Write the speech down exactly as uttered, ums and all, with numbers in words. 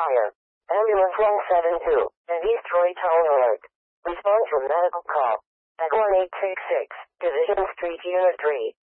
fire. Ambulance one seven two, and East Troy Town Alert. Respond to medical call at one eight six six, Division Street Unit three.